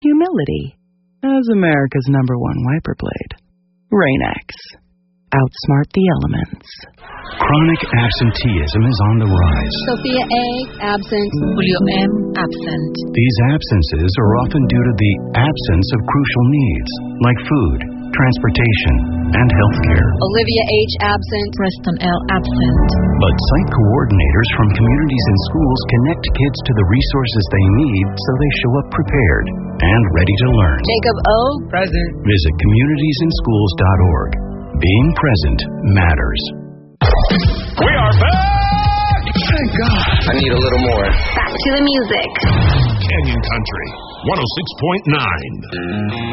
humility as America's #1 wiper blade. Rain-X. Outsmart the elements. Chronic absenteeism is on the rise. Sophia A, absent. Julio M, absent. These absences are often due to the absence of crucial needs, like food, transportation, and health care. Olivia H, absent. Preston L, absent. But site coordinators from communities and schools connect kids to the resources they need so they show up prepared and ready to learn. Jacob O, present. Visit communitiesinschools.org. Being present matters. We are back! Thank God. I need a little more. back to the music. Canyon Country 106.9.